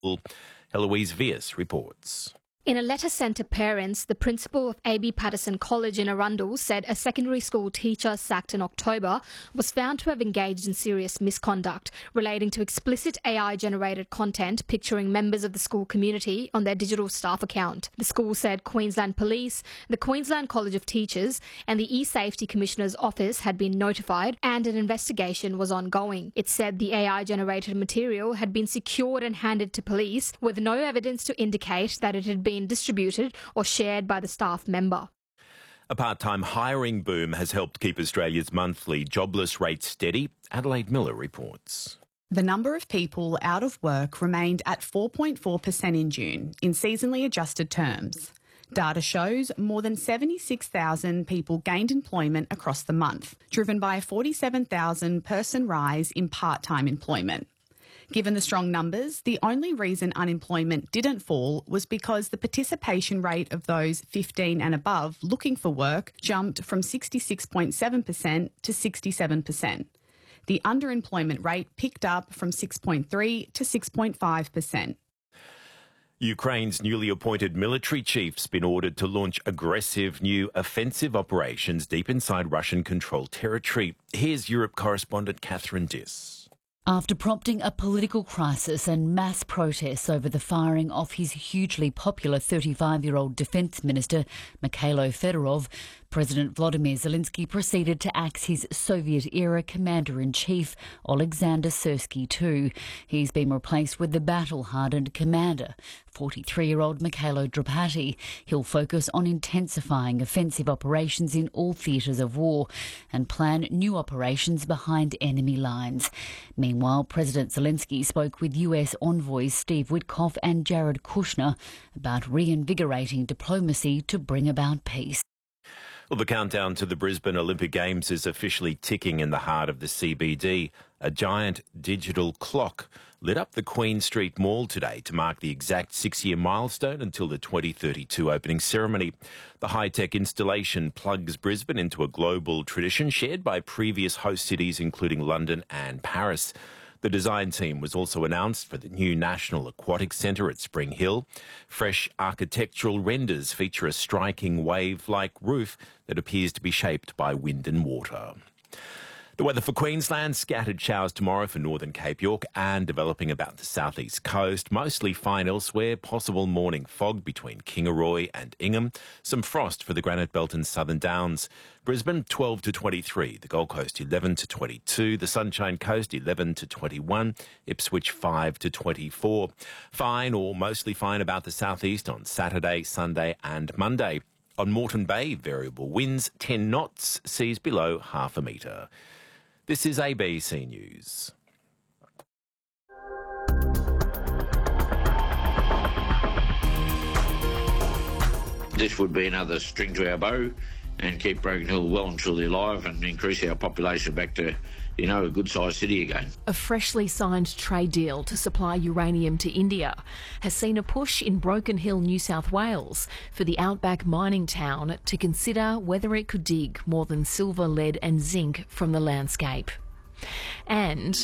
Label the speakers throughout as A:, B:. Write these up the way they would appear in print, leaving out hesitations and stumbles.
A: Heloise Vias reports.
B: In a letter sent to parents, the principal of A.B. Patterson College in Arundel said a secondary school teacher sacked in October was found to have engaged in serious misconduct relating to explicit AI-generated content picturing members of the school community on their digital staff account. The school said Queensland Police, the Queensland College of Teachers and the E-Safety Commissioner's office had been notified and an investigation was ongoing. It said the AI-generated material had been secured and handed to police with no evidence to indicate that it had been distributed or shared by the staff member.
A: A part-time hiring boom has helped keep Australia's monthly jobless rate steady. Adelaide Miller reports.
C: The number of people out of work remained at 4.4% in June in seasonally adjusted terms. Data shows more than 76,000 people gained employment across the month, driven by a 47,000 person rise in part-time employment. Given the strong numbers, the only reason unemployment didn't fall was because the participation rate of those 15 and above looking for work jumped from 66.7% to 67%. The underemployment rate picked up from 6.3 to 6.5%.
A: Ukraine's newly appointed military chief's been ordered to launch aggressive new offensive operations deep inside Russian-controlled territory. Here's Europe correspondent Catherine Diss.
D: After prompting a political crisis and mass protests over the firing of his hugely popular 35-year-old Defence Minister, Mikhailo Fedorov, President Volodymyr Zelensky proceeded to axe his Soviet-era Commander-in-Chief, Alexander Syrsky II. He's been replaced with the battle-hardened commander, 43-year-old Mikhailo Drapati. He'll focus on intensifying offensive operations in all theatres of war and plan new operations behind enemy lines. Meanwhile, President Zelensky spoke with US envoys Steve Witkoff and Jared Kushner about reinvigorating diplomacy to bring about peace.
A: Well, the countdown to the Brisbane Olympic Games is officially ticking in the heart of the CBD. A giant digital clock lit up the Queen Street Mall today to mark the exact 6-year milestone until the 2032 opening ceremony. The high-tech installation plugs Brisbane into a global tradition shared by previous host cities, including London and Paris. The design team was also announced for the new National Aquatic Centre at Spring Hill. Fresh architectural renders feature a striking wave-like roof that appears to be shaped by wind and water. The weather for Queensland, scattered showers tomorrow for northern Cape York and developing about the southeast coast. Mostly fine elsewhere, possible morning fog between Kingaroy and Ingham. Some frost for the Granite Belt and Southern Downs. Brisbane 12 to 23, the Gold Coast 11 to 22, the Sunshine Coast 11 to 21, Ipswich 5 to 24. Fine or mostly fine about the southeast on Saturday, Sunday and Monday. On Moreton Bay, variable winds, 10 knots, seas below half a metre. This is ABC News.
E: This would be another string to our bow and keep Broken Hill well and truly alive and increase our population back to, a good-sized city again.
F: A freshly signed trade deal to supply uranium to India has seen a push in Broken Hill, New South Wales, for the outback mining town to consider whether it could dig more than silver, lead and zinc from the landscape. And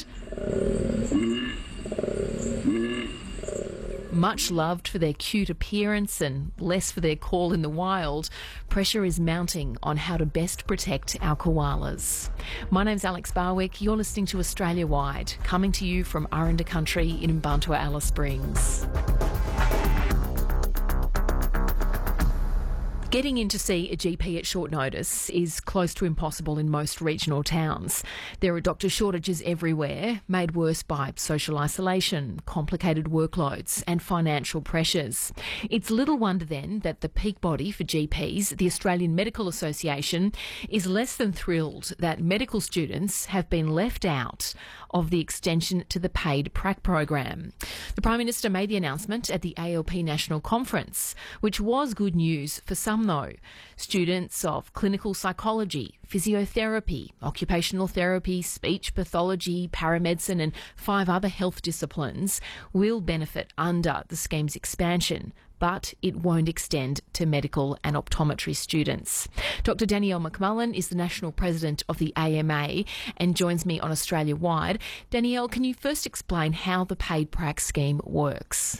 F: much loved for their cute appearance and less for their call in the wild, pressure is mounting on how to best protect our koalas. My name's Alex Barwick. You're listening to Australia Wide, coming to you from Aranda Country in Mparntwe Alice Springs. Getting in to see a GP at short notice is close to impossible in most regional towns. There are doctor shortages everywhere, made worse by social isolation, complicated workloads and financial pressures. It's little wonder then that the peak body for GPs, the Australian Medical Association, is less than thrilled that medical students have been left out of the extension to the paid prac program. The Prime Minister made the announcement at the ALP National Conference, which was good news for some though. Students of clinical psychology, physiotherapy, occupational therapy, speech pathology, paramedicine and 5 other health disciplines will benefit under the scheme's expansion, but it won't extend to medical and optometry students. Dr. Danielle McMullen is the National President of the AMA and joins me on Australia-wide. Danielle, can you first explain how the paid prac scheme works?